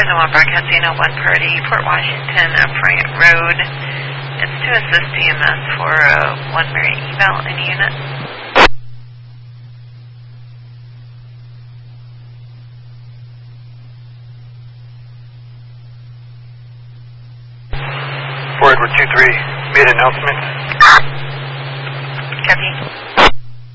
Horizon 1 broadcasting at 1 Party, Port Washington, Bryant Road. It's to assist EMS for 1 Mary eval in unit. Edward 2-3, made announcement. Copy.